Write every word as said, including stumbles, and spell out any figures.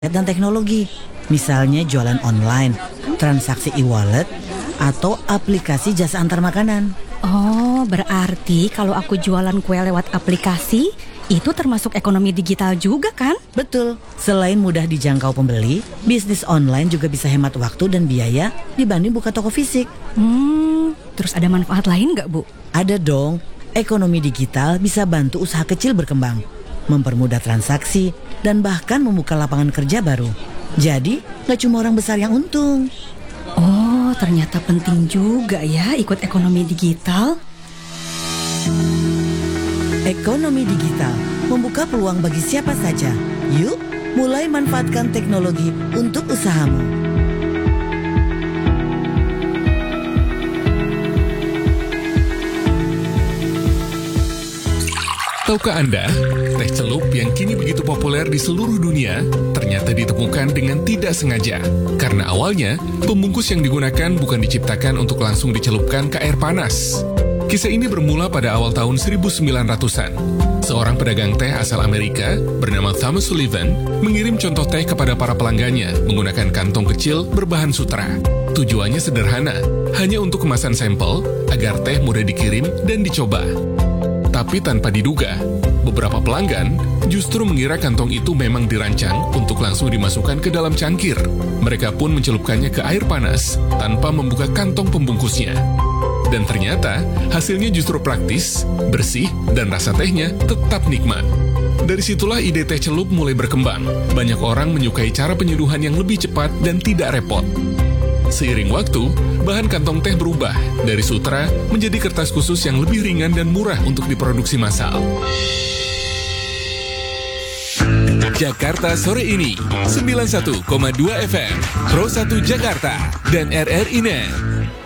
dan teknologi. Misalnya jualan online, transaksi e-wallet, atau aplikasi jasa antar makanan. Oh, berarti kalau aku jualan kue lewat aplikasi, itu termasuk ekonomi digital juga kan? Betul. Selain mudah dijangkau pembeli, bisnis online juga bisa hemat waktu dan biaya dibanding buka toko fisik. Hmm, terus ada manfaat lain nggak, Bu? Ada dong. Ekonomi digital bisa bantu usaha kecil berkembang, mempermudah transaksi, dan bahkan membuka lapangan kerja baru. Jadi, nggak cuma orang besar yang untung. Oh, ternyata penting juga ya ikut ekonomi digital. Ekonomi digital membuka peluang bagi siapa saja. Yuk, mulai manfaatkan teknologi untuk usahamu. Tahukah Anda, teh celup yang kini begitu populer di seluruh dunia ternyata ditemukan dengan tidak sengaja. Karena awalnya, pembungkus yang digunakan bukan diciptakan untuk langsung dicelupkan ke air panas. Kisah ini bermula pada awal tahun seribu sembilan ratusan. Seorang pedagang teh asal Amerika bernama Thomas Sullivan mengirim contoh teh kepada para pelanggannya menggunakan kantong kecil berbahan sutra. Tujuannya sederhana, hanya untuk kemasan sampel agar teh mudah dikirim dan dicoba. Tapi tanpa diduga, beberapa pelanggan justru mengira kantong itu memang dirancang untuk langsung dimasukkan ke dalam cangkir. Mereka pun mencelupkannya ke air panas tanpa membuka kantong pembungkusnya. Dan ternyata, hasilnya justru praktis, bersih, dan rasa tehnya tetap nikmat. Dari situlah ide teh celup mulai berkembang. Banyak orang menyukai cara penyeduhan yang lebih cepat dan tidak repot. Seiring waktu, bahan kantong teh berubah dari sutra menjadi kertas khusus yang lebih ringan dan murah untuk diproduksi massal. Jakarta sore ini, sembilan puluh satu koma dua F M, Pro satu Jakarta, dan R R I Net.